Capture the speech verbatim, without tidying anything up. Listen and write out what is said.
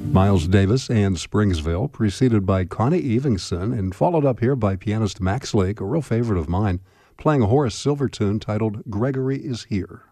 Miles Davis and Springsville, preceded by Connie Evingson and followed up here by pianist Max Lake, a real favorite of mine, playing a Horace Silver tune titled Gregory is Here.